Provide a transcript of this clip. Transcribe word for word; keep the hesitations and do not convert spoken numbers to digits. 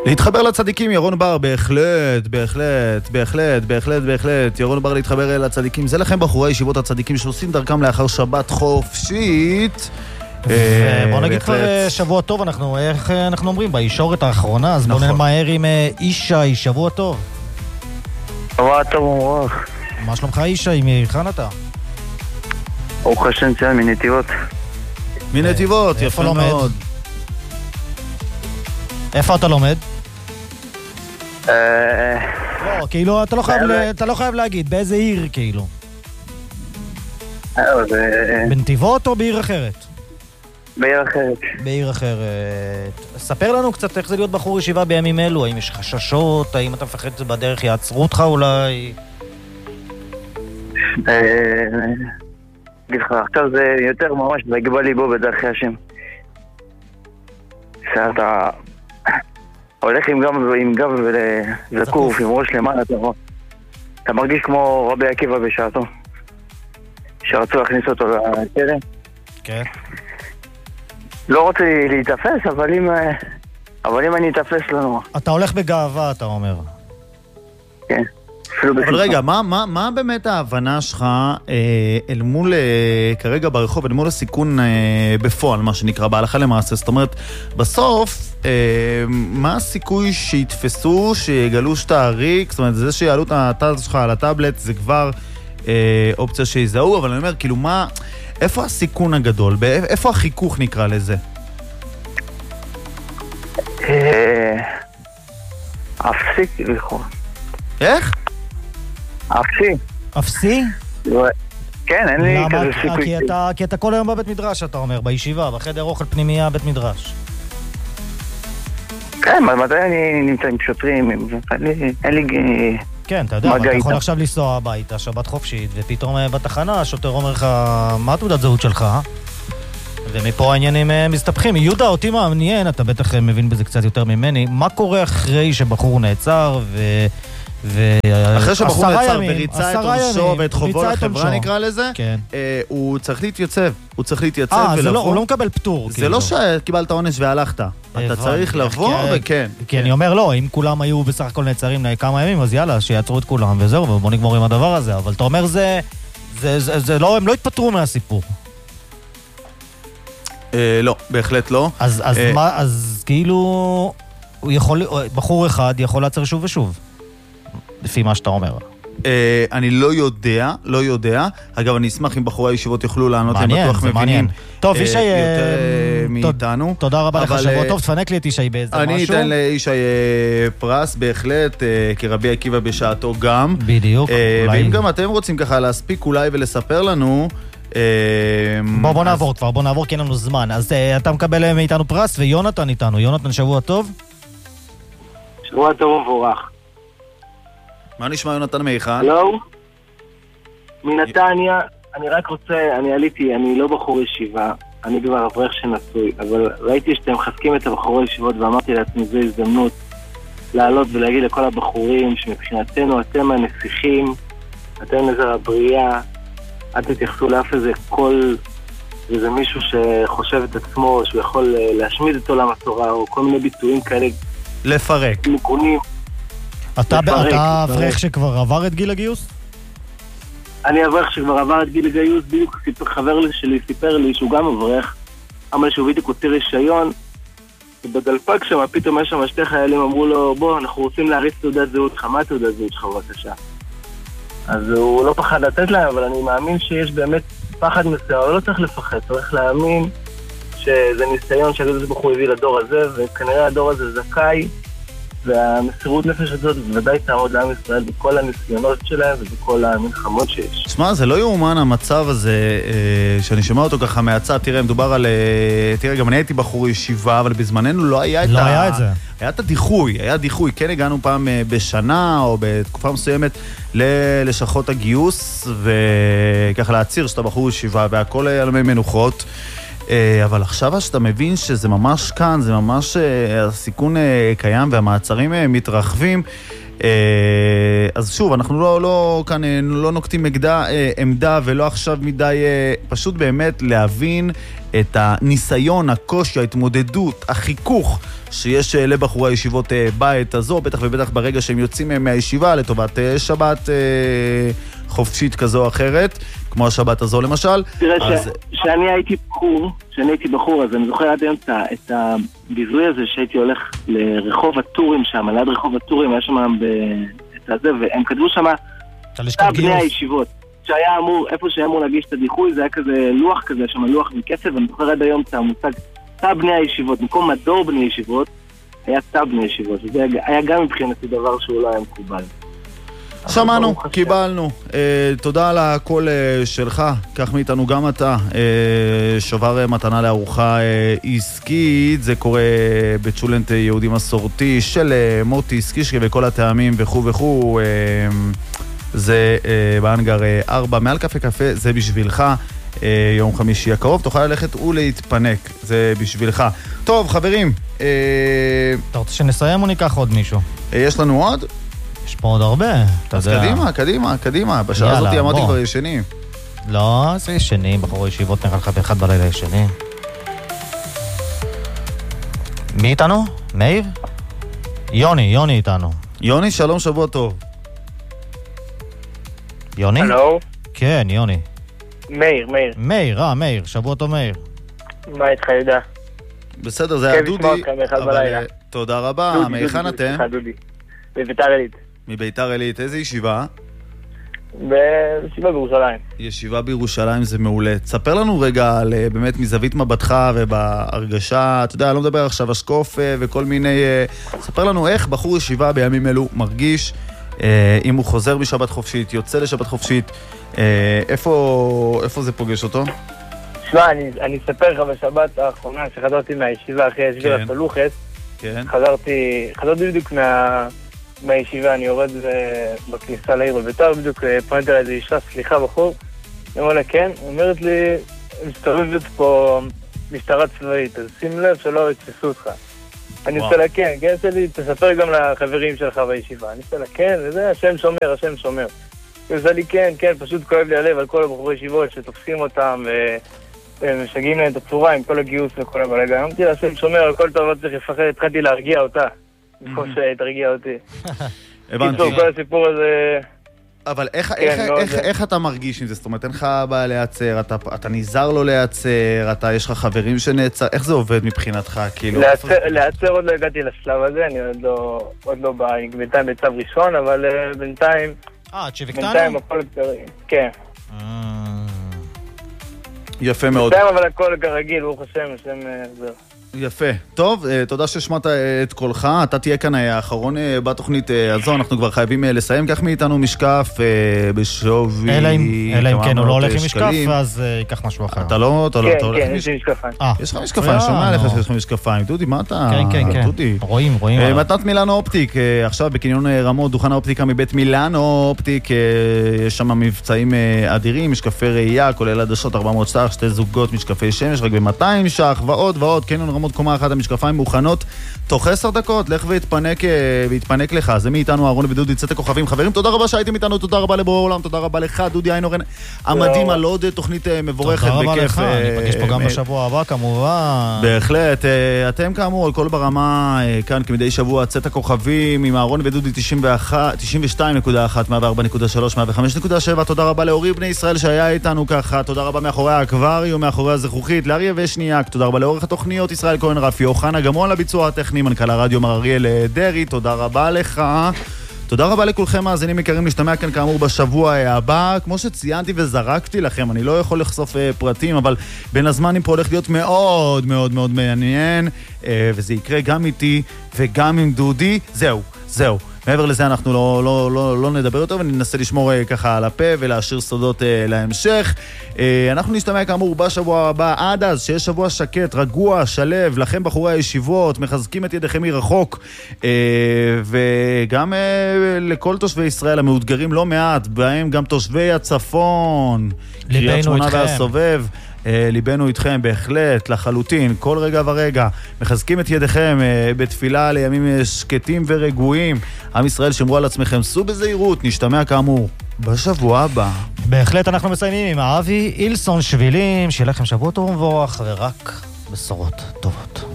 להתחבר לצדיקים, ירון בר, בהחלט, בהחלט, בהחלט, בהחלט, בהחלט. ירון בר להתחבר לצדיקים. זה לכם בחורי ישיבות הצדיקים שעושים דרכם לאחר שבת חופשית. בוא נגיד כבר שבוע טוב, אנחנו, איך אנחנו אומרים, בישורת האחרונה, אז בוא נמהר עם אישה, שבוע טוב. שבוע טוב ומרוח. מה שלומך אישה, עם היכן אתה? ברוך השם ציין, מנתיבות. מנתיבות, יפה מאוד. איפה אתה לומד? לא, כאילו, אתה לא חייב להגיד, באיזה עיר, כאילו? בנתיבות או בעיר אחרת? בעיר אחרת. בעיר אחרת. ספר לנו קצת איך זה להיות בחור ישיבה בימים אלו, האם יש חששות, האם אתה מפחד בדרך יעצרו אותך אולי? אגיד לך, עכשיו זה יותר ממש נגבה ליבו בדרכי השם. שאתה הולך עם גב, עם גב וזקוף, עם ראש למעלה, אתה מרגיש כמו רבי עקיבא בשעתו, שרצו להכניס אותו לכלא. כן. לא רוצה להתאפס, אבל אם, אבל אם אני אתאפס לנו. אתה הולך בגאווה, אתה אומר. כן. אבל רגע, מה, מה, מה באמת ההבנה שלך אה, אל מול, אה, כרגע ברחוב, אל מול הסיכון אה, בפועל, מה שנקרא, בהלכה למעשה? זאת אומרת, בסוף, אה, מה הסיכוי שיתפסו, שיגלו שאתה ריק? זאת אומרת, זה שיעלו את הטאז שלך על הטאבלט, זה כבר אה, אופציה שיזהו, אבל אני אומר, כאילו, מה, איפה הסיכון הגדול? איפה החיכוך נקרא לזה? אה, אפסי, לכאורה. איך? אפסי. אפסי? כן, אין לי כזה סיכוי. כי אתה, כי אתה כל היום בבית מדרש, אתה אומר, בישיבה, בחדר אוכל פנימייה, בית מדרש. כן, מתי אני נמצא עם שוטרים, אין לי... כן, אתה יודע, אתה יכול עכשיו לנסוע הביתה, שבת חופשית, ופתאום בתחנה השוטר אומר לך, מה תעודת זהות שלך? ומפה העניינים מסתבכים. יהודה, אותי מעניין, אתה בטח מבין בזה קצת יותר ממני, מה קורה אחרי שבחור נעצר ו... אחרי שבחור נעצר וריצה את עונשו ואת חובו לחברה נקרא לזה, הוא צריך להתייצב, הוא צריך להתייצב ולבוא. הוא לא מקבל פטור. זה לא שקיבלת עונש והלכת, אתה צריך לבוא וכן. כי אני אומר לא, אם כולם היו בסך הכל נעצרים כמה ימים, אז יאללה, שיעצרו את כולם וזהו, ובוא נגמור עם הדבר הזה. אבל אתה אומר, הם לא התפטרו מהסיפור. לא, בהחלט לא. אז כאילו, בחור אחד יכול לעצר שוב ושוב. לפי מה שאתה אומר. אני לא יודע, לא יודע. אגב, אני אשמח אם בחורי הישיבות יוכלו לענות, הם בטוח מבינים טוב, ישי, יותר מאיתנו. תודה רבה לך, שבוע טוב, תפנק לי את ישי באיזה משהו. אני אתן לישי פרס, בהחלט, כרבי עקיבא בשעתו גם. בדיוק. ואם גם אתם רוצים ככה להספיק אולי ולספר לנו... בוא, בוא נעבור כבר, בוא נעבור כי אין לנו זמן. אז אתה מקבל מאיתנו פרס, ויונתן איתנו. יונתן, שבוע טוב? שבוע טוב ומבורך. מה נשמע יונתן מאיכן? הלו? מנתניה, אני רק רוצה, אני עליתי, אני לא בחור ישיבה, אני כבר אברך שנשוי, אבל ראיתי שאתם מחזקים את הבחורי ישיבות ואמרתי לעצמי, זו הזדמנות לעלות ולהגיד לכל הבחורים שמבחינתנו אתם הנסיכים, אתם נזר הבריאה, אל תתייחסו לאף איזה כל, איזה מישהו שחושב את עצמו, שהוא יכול להשמיד את עולם התורה, או כל מיני ביטויים כאלה. לפרק. מגונים. אתה אברך שכבר עבר את גיל הגיוס? אני אברך שכבר עבר את גיל הגיוס, בדיוק חבר שלי סיפר לי שהוא גם אברך, אמר שהוא בדיוק הוציא רישיון, ובדלפק שם פתאום יש שם שתי חיילים אמרו לו, בוא, אנחנו רוצים להריץ תעודת זהות שלך, מה תעודת זהות שלך בבקשה? אז הוא לא פחד לתת להם, אבל אני מאמין שיש באמת פחד מסוים, אבל לא צריך לפחד, צריך להאמין שזה ניסיון שהקדוש ברוך הוא הביא לדור הזה, וכנראה הדור הזה זכאי, והמסירות נפש הזאת בוודאי תעמוד לעם ישראל בכל הניסיונות שלהם ובכל המלחמות שיש. תשמע, זה לא יאומן המצב הזה שאני שומע אותו ככה מהצד. תראה, מדובר על... תראה, גם אני הייתי בחור ישיבה, אבל בזמננו לא היה את לא היה את זה. היה את הדיחוי, היה דיחוי. כן, הגענו פעם בשנה או בתקופה מסוימת ללשכות הגיוס, וככה להציר שאתה בחור ישיבה והכל על מי מנוחות. אבל עכשיו שאתה מבין שזה ממש כאן, זה ממש הסיכון קיים והמעצרים מתרחבים, אז שוב, אנחנו לא, לא, כאן, לא נוקטים עמדה, עמדה ולא עכשיו מדי, פשוט באמת להבין את הניסיון, הקושי, ההתמודדות, החיכוך שיש לבחורי הישיבות בעת הזו, בטח ובטח ברגע שהם יוצאים מהישיבה לטובת שבת חופשית כזו או אחרת, כמו השבת הזו למשל. תראה, אז... שאני הייתי בחור, שאני הייתי בחור, אז אני זוכר עד היום את הביזוי הזה שהייתי הולך לרחוב הטורים שם, ליד רחוב הטורים, היה שם את הזה, והם כתבו שם תא בני הישיבות, שהיה אמור, איפה שהיה אמור להגיש את הדיחוי, זה היה כזה לוח כזה, שם לוח מכסף, ואני זוכר עד היום את המושג תא בני הישיבות, במקום מדור בני ישיבות, היה תא בני ישיבות, וזה היה גם מבחינתי דבר שהוא לא היה מקובל. שמענו, קיבלנו. תודה על הקול שלך, קח מאיתנו גם אתה. שובר מתנה לארוחה עסקית, זה קורה בצ'ולנט יהודי מסורתי של מוטי סקישקי וכל הטעמים וכו' וכו'. זה באנגר ארבע, מעל קפה קפה, זה בשבילך. יום חמישי הקרוב, תוכל ללכת ולהתפנק, זה בשבילך. טוב, חברים. אתה רוצה שנסיים או ניקח עוד מישהו? יש לנו עוד? יש פה עוד הרבה. אז קדימה, קדימה, קדימה. בשעה הזאת אמרתי כבר ישנים. לא, זה ישנים, בחורי ישיבות נראה לך באחד בלילה ישנים. מי איתנו? מאיר? יוני, יוני איתנו. יוני, שלום, שבוע טוב. יוני? הלו? כן, יוני. מאיר, מאיר. מאיר, אה, מאיר, שבוע טוב מאיר. מה איתך, ידע? בסדר, זה היה דודי. כן, לשמוע אותך באחד בלילה. תודה רבה, מהיכן אתם? סליחה, דודי. בביתר עילית. מביתר עילית, איזה ישיבה? בישיבה בירושלים. ישיבה בירושלים זה מעולה. תספר לנו רגע על באמת מזווית מבטך ובהרגשה, אתה יודע, אני לא מדבר עכשיו אשקוף וכל מיני... ספר לנו איך בחור ישיבה בימים אלו מרגיש, אם הוא חוזר בשבת חופשית, יוצא לשבת חופשית, איפה, איפה זה פוגש אותו? שמע, אני, אני אספר לך בשבת האחרונה שחזרתי מהישיבה אחרי הישיבה כן. הסלוחת, כן. חזרתי, חזרתי בדיוק מה... מהישיבה, אני יורד בכניסה לעיר בביתר, בדיוק פנית לה איזה אישה, סליחה בחור, היא אומרת לה כן, היא אומרת לי, מסתובבת פה משטרה צבאית, אז שים לב שלא יתפסו אותך. אני עושה לה כן, כן, עושה לי, תספר גם לחברים שלך בישיבה, אני עושה לה כן, וזה, השם שומר, השם שומר. היא עושה לי כן, כן, פשוט כואב לי הלב על כל הבחורי ישיבות שתופסים אותם ומשגעים להם את הצורה עם כל הגיוס וכל הבלגה. אמרתי לה, השם שומר, על כל טוב, צריך לפחד, התחלתי להרגיע אותה. כמו שתרגיע אותי. הבנתי. קיצור, כל הסיפור הזה... אבל איך אתה מרגיש עם זה? זאת אומרת, אין לך בעיה להיעצר, אתה נזהר לא להיעצר, יש לך חברים שנעצר, איך זה עובד מבחינתך? להיעצר עוד לא הגעתי לשלב הזה, אני עוד לא בינתיים בצו ראשון, אבל בינתיים... אה, צ'וויקטנו? בינתיים הכל קריא, כן. יפה מאוד. בינתיים אבל הכל כרגיל, ברוך השם, השם זהו. יפה. טוב, תודה ששמעת את קולך. אתה תהיה כאן האחרון בתוכנית הזו. אנחנו כבר חייבים לסיים. כך מאיתנו משקף בשווי... אלא אם כן, הוא לא הולך עם משקף, אז ייקח משהו אחר. אתה לא הולך עם משקף? כן, יש לי משקפיים. יש לך משקפיים, שומע לך שיש לך משקפיים. דודי, מה אתה? כן, כן, כן. רואים, רואים. מתנת מילאנו אופטיק. עכשיו בקניון רמות, דוכן האופטיקה מבית מילאנו אופטיק. יש שם מבצעים אדירים, משקפי ראייה, כולל עדשות ארבע מאות ש"ח, שתי זוגות משקפי שמש, רק ב-מאתיים ש"ח, ועוד ועוד. קניון רמות קומה אחת, המשקפיים מוכנות תוך עשר דקות, לך והתפנק, והתפנק לך. זה מאיתנו, אהרון ודודי, צאת הכוכבים. חברים, תודה רבה שהייתם איתנו, תודה רבה לבורא עולם, תודה רבה לך, דודי איינורן, המדהים על עוד תוכנית מבורכת. תודה רבה לך, אני פגש פה גם בשבוע הבא, כמובן. בהחלט, אתם כאמור, על כל ברמה, כאן כמדי שבוע, צאת הכוכבים, עם אהרון ודודי תשעים ושתיים נקודה אחת, מאה וארבע נקודה שלוש, מאה וחמש נקודה שבע, תודה רבה לאורי בני ישראל שהיה איתנו ככה, תודה רבה מאחורי האקווריום, מאחורי הזכוכית, לאריה ושניאק, תודה רבה לאורך התוכניות, ישראל כהן רפי, אוחנה גמון לביצוע הטכני, מנכ"ל הרדיו מר אריאל דרי, תודה רבה לך. תודה רבה לכולכם מאזינים יקרים, להשתמע כאן כאמור בשבוע הבא. כמו שציינתי וזרקתי לכם, אני לא יכול לחשוף פרטים, אבל בין הזמנים פה הולך להיות מאוד מאוד מאוד מעניין, וזה יקרה גם איתי וגם עם דודי. זהו, זהו. מעבר לזה אנחנו לא, לא, לא, לא נדבר יותר, וננסה לשמור ככה על הפה ולהשאיר סודות להמשך. אנחנו נשתמע כאמור בשבוע הבא. עד אז, שיש שבוע שקט, רגוע, שלב, לכם בחורי הישיבות, מחזקים את ידיכם מרחוק, וגם לכל תושבי ישראל המאותגרים לא מעט, בהם גם תושבי הצפון, קריית שמונה והסובב. ליבנו איתכם בהחלט, לחלוטין, כל רגע ורגע. מחזקים את ידיכם בתפילה לימים שקטים ורגועים. עם ישראל, שמרו על עצמכם, סעו בזהירות, נשתמע כאמור בשבוע הבא. בהחלט אנחנו מסיימים עם אבי אילסון שבילים, שיהיה לכם שבוע טוב ומבורך ורק בשורות טובות.